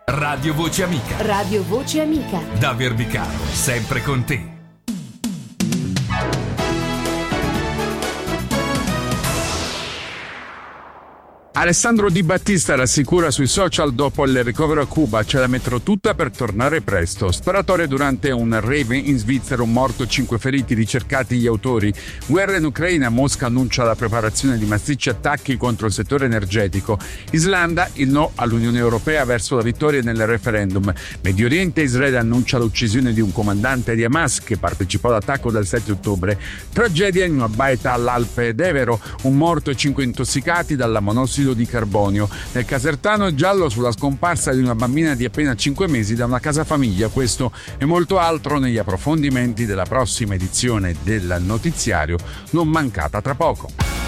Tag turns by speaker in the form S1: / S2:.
S1: Radio Voce Amica.
S2: Radio Voce Amica.
S1: Da Verbicano, sempre con te.
S3: Alessandro Di Battista rassicura sui social: dopo il ricovero a Cuba ce la metterò tutta per tornare presto. Sparatoria durante un rave in Svizzera, un morto, 5 feriti, ricercati gli autori. Guerra in Ucraina, Mosca annuncia la preparazione di massicci attacchi contro il settore energetico. Islanda, il no all'Unione Europea verso la vittoria nel referendum. Medio Oriente, Israele annuncia l'uccisione di un comandante di Hamas che partecipò all'attacco del 7 ottobre. Tragedia in una baita all'Alpe d'Evero, un morto e 5 intossicati dalla monossido di carbonio. Nel Casertano giallo sulla scomparsa di una bambina di appena 5 mesi da una casa famiglia. Questo e molto altro negli approfondimenti della prossima edizione del notiziario, non mancata tra poco.